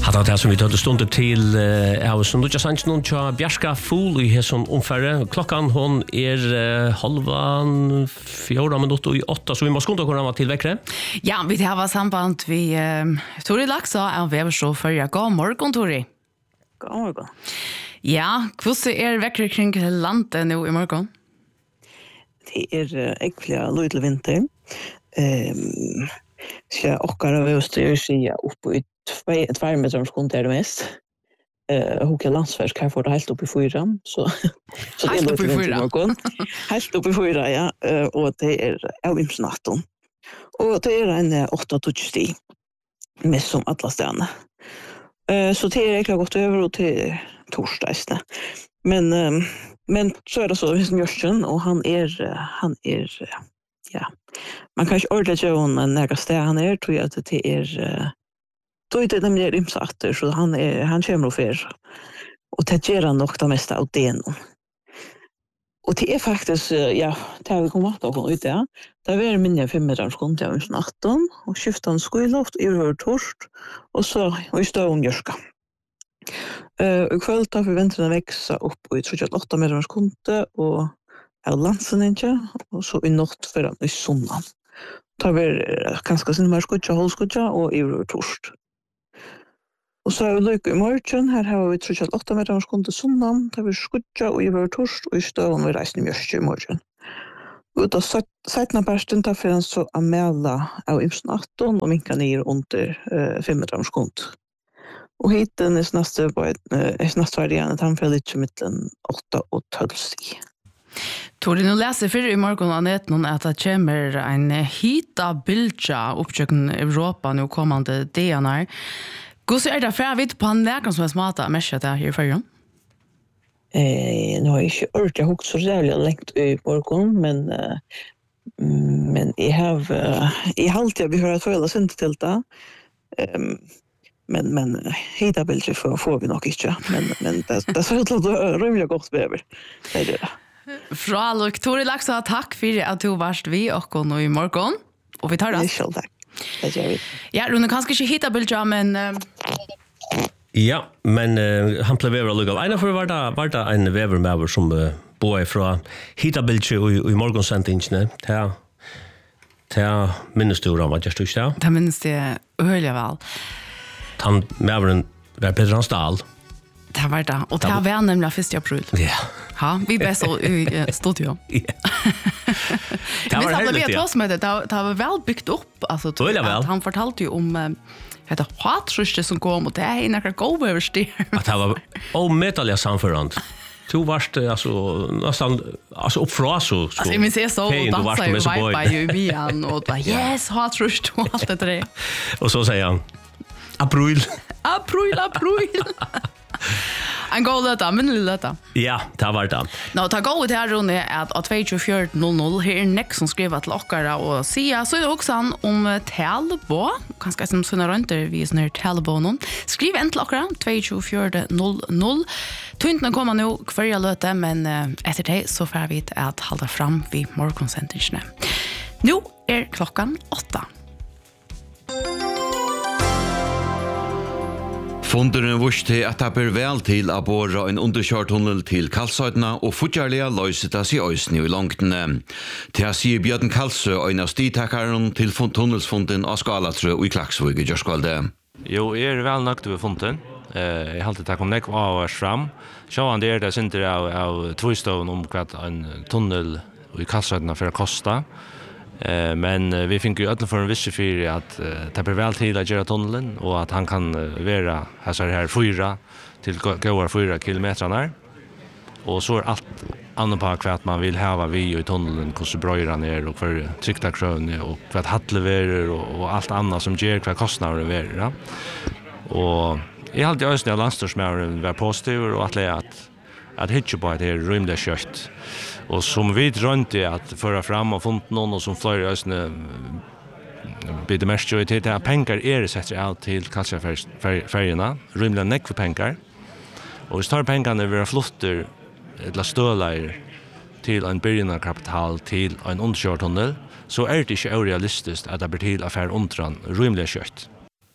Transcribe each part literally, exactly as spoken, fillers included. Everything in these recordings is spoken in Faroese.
Hade det som vi tog stundet till av som du just sagt någon tja Bjärska Fool i hesson omfärre. Klockan hon är uh, halvan fjorda minuter i åtta så vi måste kunna komma till väckre. Ja, vi har samband vi uh, Tori Laxa av Webershow för jag går morgon Tori. God morgon. Ja, hur är väckre kring landet nu i morgon? Det är uh, äckliga lite vinter. Ehm um, ska åka över Österrike upp i två meter skont är det mest. Eh uh, hur landsfärsk här får det helt upp i fyra så så det är lite upp i fyra. Helt upp i fyra ja uh, och det är avimsnatten. Och det är en uh, åtta touchstig med som alla stäna. Eh uh, så det är klart gått över och till torsdagsne. Men uh, men så är det så som Jörgen och han är uh, han är uh, ja. Man kan inte ordla Joan men när jag står han är tror jag att det är uh, då är det nämligen rimsatter så han är han kommer och för och det gör han nog det mesta av det nu. Och det är faktiskt ja, det har vi kommit att gå ut där. Det är minne fem meter skont jag i natten och skiftan skoiloft i över torst och så och i stån jörska. Eh och kväll tar förväntan växa upp och i åtta meter skont och är landsen inte och så i natt för att i sommar. Tar vi ganska sin mer skotja hållskotja och i över torst. Och så är det i morgon, här har vi trettiåtta åtta meter skont i sommar, där vi skotja och i över torst och i stån vi reisning mjörsk i morgon. Och då sättna parsten tar för en så anmäla av imsnatten och minka ner under uh, fem meter skont. Och hiten är snarare på ett uh, snarare igen att han får lite mellan åtta och tolv stig. Tori, nu läser för i morgon av näten att det kommer en hita bildja uppsöken Europa nu kommande dagar. Hur ser det för vitt på en läkare som är smarta mest där här i förrjun? Eh, nu har jag inte orkat hukt så jävla längt i morgon, men uh, men jag har uh, i halt jag behöver förhålla sig till det. Um, men men hita bildja får, får vi nog inte, men men det det ser ut att rymliga gott behöver. Det är det. Fra Tori Laxa, tack för att du varst vi och nu i morgon. Och vi tar det. Själv tack. Det gör vi. Ja, Rune kanske inte hitta bildja, men... Uh... Ja, men uh, han blev väl lugg av. Ena för var det, var det en vävermäver som uh, bor från hitta bildja i, i morgonsendingen. Det är minnes du om vad jag stod där? Det minnes det öliga väl. Han mäveren var Peter Hansdal. Det var det. Och det var nämligen första april. Ja. Ja, vi bäst i studio. Ja. Det var härligt, ja. Det var väl byggt upp. Alltså, att han fortalte ju om det hatrustet som kom och det är några gåvöverstyr. Att det var omätliga samförande. Du varst alltså nästan alltså uppfra så. Alltså jag minns jag så och dansade ju vibe ju i bian och bara yes, hatrust och allt det där. Och så säger han april. April, april. En god leta, men leta. Ja, det var det. Nå, ta god ut her, Rune, at av tjugofyra noll noll her er Nek som skriver til okkara og sier, så er det også han om talbå, kanskje som sånne rønter vi sånne her talbå noen. Skriv en til okkara, tjugofyra noll noll. Tuntene kommer nå hver løte, men etter det så får vi at halda fram vid morgonsendingene. Nå er klokkan åtta. Funderen vurste at det ber vel til å bore en underkjørtunnel til Kalsøydene og fortjellige løset av seg øysene i langtene. Til å si Bjørn Kalsø og en av stitakeren til tunnelsfunden av Skalatrø og i Klaksvøk i Gjørskvalde. Jo, jeg er vel nøkt over funden. Jeg har alltid takk om nekv av oss fram. Sjåan det er det sinter av, av tvøystøven om hva en tunnel i Kalsøydene for å koste. Eh men uh, vi fick ju öppna för en viss fyr att uh, det blir väl tid att göra tunneln och att han kan uh, vara här så här fyra till gåar fyra kilometer och så är allt annat på kvart man vill ha vi i tunneln hur så bra ner och för tryckta krön och för att handleverer och, och allt annat som ger kvar kostnader över ja. Och jag hade ju ösnä landstorsmären var positiv och att lära att att hitcha på det är rymliga kött. Och som vi drömde att föra fram och funnit någon och som flyr ösnä blir det mest ju till att pengar är det sätter ut till Kalsfärjorna, rymliga neck för pengar. Och står pengarna över flotter eller stölar till en början kapital till en underkörtunnel så är det inte orealistiskt att det blir till affär undran rymliga kött.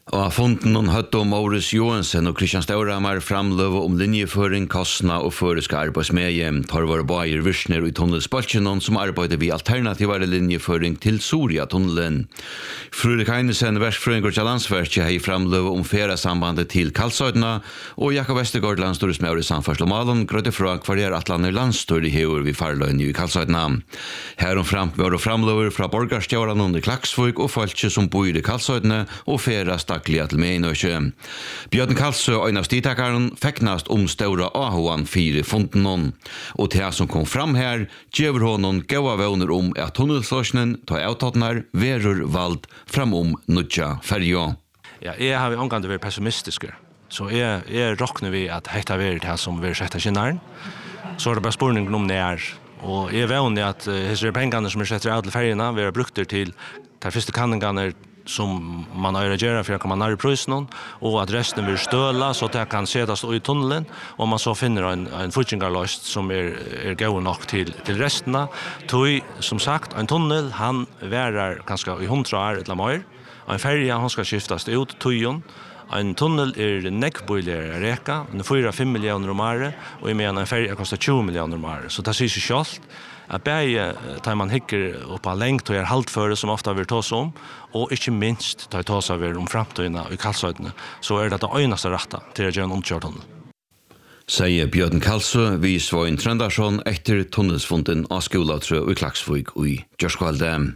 Og fonden hon høtt om Maurits Johansen og Christian Stauramar framløve om linjeføring, kostna og føreska arbeidsmeie. Tar våre bajer Virsner i tunnelspaltjenon som arbeider vi alternativare linjeføring til Soria-tunnelen. Frøyrik Heinesen, versfrøyngur til landsverket, hei framløve om ferasambandet til Kalsøydna, og Jakob Vestergaard, landstorismeur i Samferdsel og Malon, grødde fra hver er atlander landstorig hever vi farløyne i Kalsøydna. Herom fram var og framløver fra borgarstjåran under Klaksvøk og folket som bor i Kalsøydna og ferast stakliga til Meinøkje. Bjørn Kalsø, ein av stitakaren, feknast om stora ahoan fire fundenon. Og til som kom fram her, gjør honom gaua vevner om at tunnelslåsnen ta avtattnar verur vald fram om nudja ferjo. Ja, jeg har omgående vært pessimistiske. Så jeg, jeg råkner vi at hetta vært det som vi sett av kinnaren. Så er det bare spurningen om det er. Og jeg er vevnig at disse uh, pengene som er sett av til ferjene, vi har brukt det til de første kanningene som man har gjort för att komma nær prisen och att resten blir stöla så att det kan sättas i tunneln och man så finner en en futchingarlöst som är är god nog till till resterna. Tog som sagt en tunnel han värar ganska i hundra år eller mer. En färja han ska skiftas ut tojon. En tunnel är neckboiler reka, den fyra fem miljoner om året och i menar en färja kostar tjugo miljoner om året. Så det ser sig självt att bäge tar man hickar upp på längt och är halt för som ofta vill ta sig om och inte minst tar ta sig över om framtiden i Kalsøydene så är det det enaste rätta till att göra en omkörtunnel. Säger Bjørn Kalsø, vi Svein Trendarsson efter tunnelsfunden av Skolatrø i Klaksvik og i Gjørskvalde.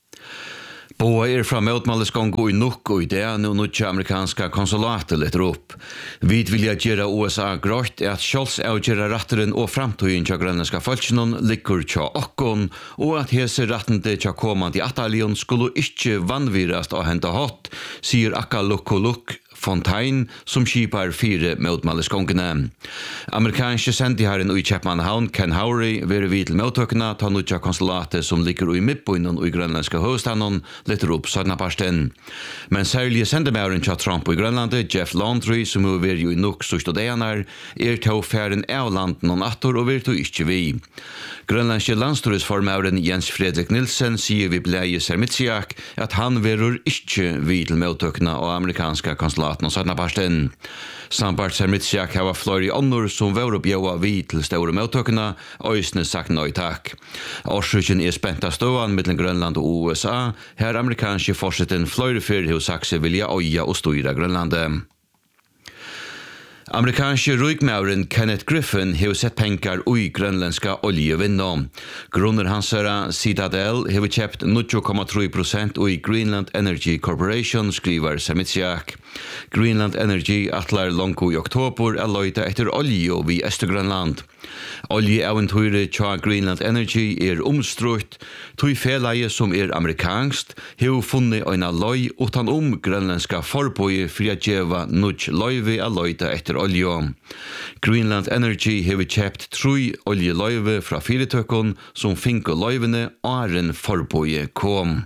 Boa er fra møtmaldesgång og i nok og i det nu nødja amerikanska konsulatet letter opp. Vi vilja gjøre U S A grått at sjåls avgjøre ratteren og framtøyen til grønlandska folkjennom ligger til okkon, og at hese rattende til kommande i Atalion skulle ikke vannvirast av henta hot, sier Akka Lukkoluk Fontaine som skipar fire møtmaldesgångene. Amerikanske sendiharen i Chapmanhavn, Ken Howry, være vid til møttøkene ta nødja konsulatet som ligger i midtbøynen og i grønlandska høvestanen letter opp sødnaparsten. Men særlig sendemauren til Trump i Grønlandet, Jeff Landry, som er ved i nok størst og dejanar, er til å færen av landen og natter og vil til ikke vi. Grønlandske landstorisformauren Jens Fredrik Nilsen sier vi bleie Sermitsiak at han verur ikke vid til møttøkene av amerikanska konsulatet og sødnaparsten. Sambart Sermitsiak hava fløyri ånder som var oppgjøva vid til store møttøkene, og øysene sagt nøy takk. Årsøkjen er spent av ståan mellom Grønland og U S A, her amerikanske forsetten fløyre fyr hos sakse vilja øya og styra Grønlandet. Amerikanske rujkmauren Kenneth Griffin har sett penger ui grønlandska oljevinnom. Grunner hansara Citadel har kjøpt nio komma tre prosent ui Greenland Energy Corporation, skriver Sermitsiak. Greenland Energy atlar longko i oktober er løyta etter olje vid Østergrønland. Oljeaventyret tja Greenland Energy er omstrutt, tog felaie som er amerikansk, har funnet øyna løy utan om grønlandska forbøye for å gjeva nutt løyve er løyta etter olje. Greenland Energy har kjøpt tru oljeløyve fra firetøkken som finker løyvene åren forbøye kom.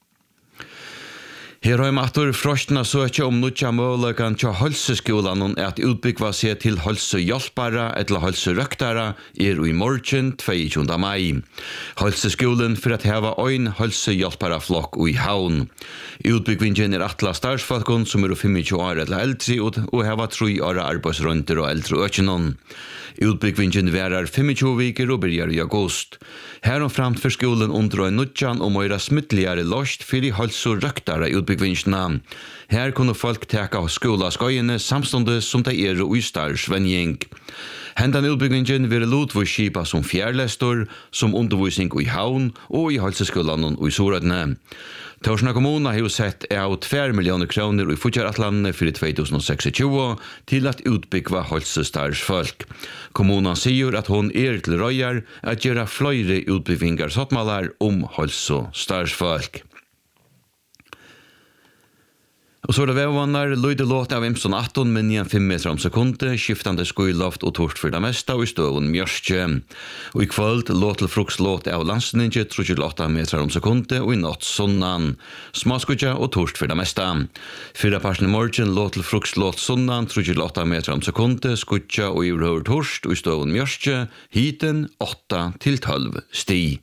Her har matur frostna søkje om nutja mølegan til halseskolan at utbyggva seg til halsehjelpare eller halserøktare er i morgen tjueogtjuende mai. Halseskolen for at heva ein halsehjelpare flokk i havn. Utbyggvingen er atla starsfolkon som er tjuefem år eller eldre og heva tre år arbeidsrønter og eldre økjenon. Utbyggvingen værer tjuefem viker og byrjar i august. Her og framt for skolen under en nutjan og møyra smittligare lost for i halserøktare utbyggvingsna. Her kunne folk teka skolaskøyene samstundes som de er og i starsvenjing. Hendan utbyggingen vil lotvoskipa som fjærlestor, som undervisning i havn og i halseskolan og i Soradne. Torsna kommuna har sett av två miljoner kroner i Futjaratlandet for tjugohundraseksogtjúgu til at utbyggva halsestarsfolk. Kommunan sier at hon er til røyar at gjøre fløyre utbyggingar sottmalar om halsestarsfolk. Og så er det vevvannar, løyde låt av Imson atton, men igjen fem meter om sekunde, skiftande skuiloft og tort for det meste, og i støvun mjørstje. Og i kvöld, låt til frukslåt av landsninje, trutjer åtta meter om sekunde, og i natt sonnan. Smaskudja og tort for det meste. Fyra parsen i morgen, låt til frukslåt sonnan, trutjer åtta meter om sekunde, skudja og i røver torst, og i støvun mjørstje, hiten åtta til tolv sti.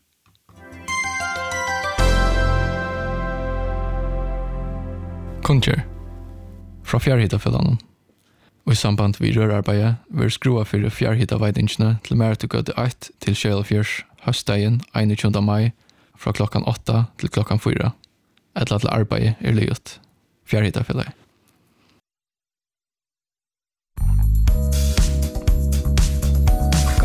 Kunjer. fra fjärrhittafällan. Och i samband vid rörarbeid vil skrua for fjärrhittaveidingene til mer til gøte ett til tjuefjørs høstdagen einogtjúgunda mai fra klokkan åtta til klokkan fyra. Etla til arbeid er livet. Fjärrhittafällan.